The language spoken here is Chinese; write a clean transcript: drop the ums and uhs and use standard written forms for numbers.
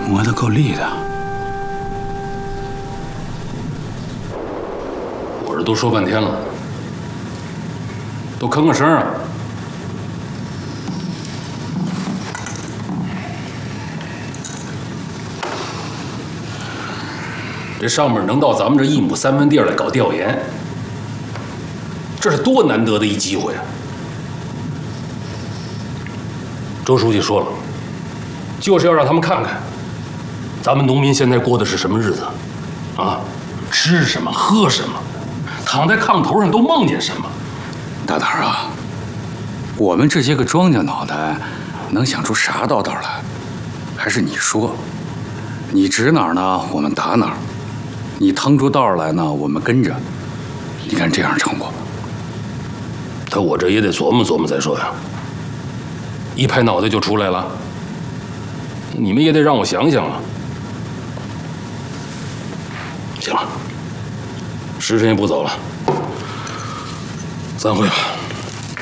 磨得够利的。 我这都说半天了，都吭个声啊！这上面能到咱们这1亩3分地来搞调研，这是多难得的一机会啊！周书记说了，就是要让他们看看，咱们农民现在过的是什么日子，啊，吃什么喝什么，躺在炕头上都梦见什么。 大胆啊！我们这些个庄稼脑袋，能想出啥道来？还是你说，你指哪儿呢，我们打哪儿；你腾出道来呢，我们跟着。你看这样成不？ 但我这也得琢磨琢磨再说呀。一拍脑袋就出来了，你们也得让我想想啊。行了，时辰也不早了，散会吧。